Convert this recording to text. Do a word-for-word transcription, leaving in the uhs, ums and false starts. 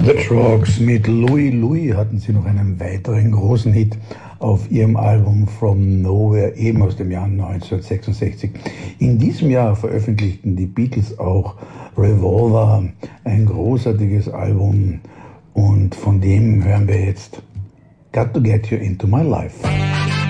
The Trucks mit Louie Louie hatten sie noch einen weiteren großen Hit auf ihrem Album From Nowhere, eben aus dem Jahr neunzehnhundertsechsundsechzig. In diesem Jahr veröffentlichten die Beatles auch Revolver, ein großartiges Album, und von dem hören wir jetzt Got to Get You Into My Life.